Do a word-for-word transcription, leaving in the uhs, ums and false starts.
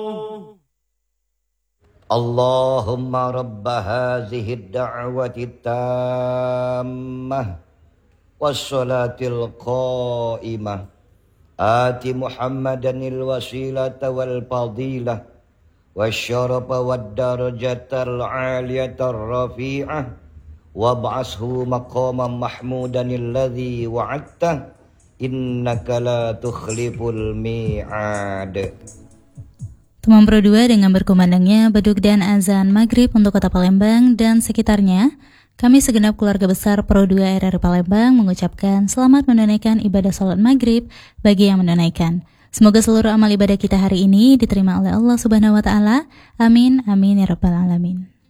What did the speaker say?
Allahumma rabba hazihi ad-da'wati at-tammah was-salatil qa'imah ati Muhammadanil wasilata wal fadilah wasyarafa wad-darajatal 'aliyatar rafi'ah wab'ashu maqaman mahmudanil ladzi wa'adta innaka la tukhliful mi'ad. Teman Pro dua dengan berkumandangnya beduk dan azan maghrib untuk kota Palembang dan sekitarnya, kami segenap keluarga besar Pro dua R R Palembang mengucapkan selamat menunaikan ibadah salat maghrib bagi yang menunaikan. Semoga seluruh amal ibadah kita hari ini diterima oleh Allah Subhanahu wa Ta'ala. Amin, amin ya rabbal alamin.